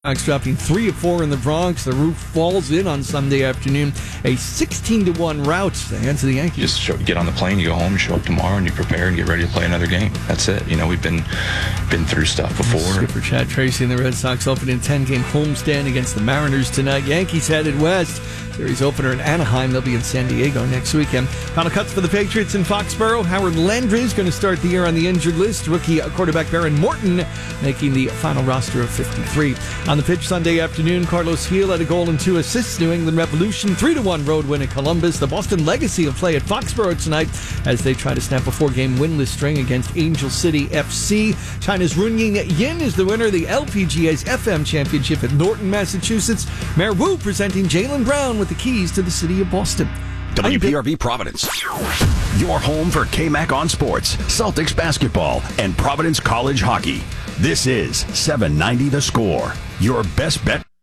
Dropping 3 of 4 in the Bronx. The roof falls in on Sunday afternoon. A 16-1 rout to the hands of the Yankees. Just get on the plane, you go home, you show up tomorrow, and you prepare and get ready to play another game. That's it. You know, we've been through stuff before. Skipper Chad Tracy and the Red Sox open in 10-game homestand against the Mariners tonight. Yankees headed west. Series opener in Anaheim. They'll be in San Diego next weekend. Final cuts for the Patriots in Foxborough. Howard Landry is going to start the year on the injured list. Rookie quarterback Baron Morton making the final roster of 53. On the pitch Sunday afternoon, Carlos Gil had a goal and 2 assists. New England Revolution 3-1 road win at Columbus. The Boston Legacy will play at Foxborough tonight as they try to snap a 4-game winless string against Angel City FC. China's Runying Yin is the winner of the LPGA's FM Championship at Norton, Massachusetts. Mayor Wu presenting Jaylen Brown with the keys to the city of Boston. WPRV Providence. Your home for KMAC on sports, Celtics basketball, and Providence College hockey. This is 790 The Score. Your best bet.